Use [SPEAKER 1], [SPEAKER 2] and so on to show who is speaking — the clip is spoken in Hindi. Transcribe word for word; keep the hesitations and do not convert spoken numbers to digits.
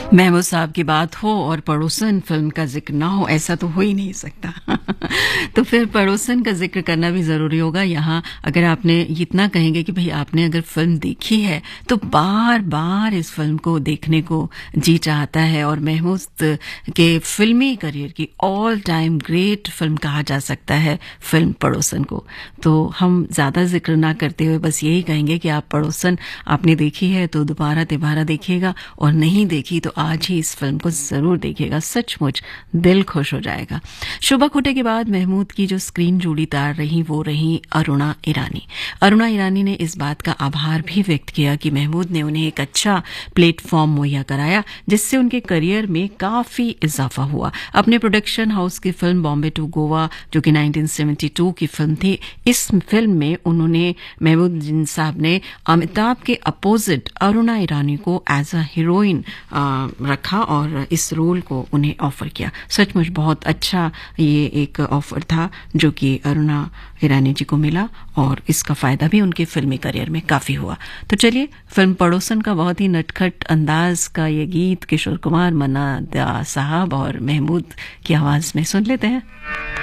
[SPEAKER 1] महमूद साहब की बात हो और पड़ोसन फिल्म का जिक्र ना हो, ऐसा तो हो ही नहीं सकता। तो फिर पड़ोसन का जिक्र करना भी ज़रूरी होगा। यहाँ अगर आपने इतना कहेंगे कि भाई आपने अगर फिल्म देखी है तो बार बार इस फिल्म को देखने को जी चाहता है, और महमूद के फिल्मी करियर की ऑल टाइम ग्रेट फिल्म कहा जा सकता है फिल्म पड़ोसन को। तो हम ज़्यादा जिक्र ना करते हुए बस यही कहेंगे कि आप पड़ोसन आपने देखी है तो दोबारा तिबारा देखिएगा, और नहीं देखी तो आज ही इस फिल्म को जरूर देखिएगा, सचमुच दिल खुश हो जाएगा। शोभा खोटे के बाद महमूद की जो स्क्रीन जोड़ीदार रही वो रही अरुणा ईरानी। अरुणा ईरानी ने इस बात का आभार भी व्यक्त किया कि महमूद ने उन्हें एक अच्छा प्लेटफॉर्म मुहैया कराया, जिससे उनके करियर में काफी इजाफा हुआ। अपने प्रोडक्शन हाउस की फिल्म बॉम्बे टू गोवा, जो कि उन्नीस सौ बहत्तर की फिल्म थी, इस फिल्म में उन्होंने महमूद साहब ने अमिताभ के अपोजिट अरुणा ईरानी को एज अ हीरोइन रखा और इस रोल को उन्हें ऑफर किया। सचमुच बहुत अच्छा ये एक ऑफर था जो कि अरुणा ईरानी जी को मिला, और इसका फायदा भी उनके फिल्मी करियर में काफी हुआ। तो चलिए फिल्म पड़ोसन का बहुत ही नटखट अंदाज का ये गीत किशोर कुमार, मन्ना दा साहब और महमूद की आवाज में सुन लेते हैं।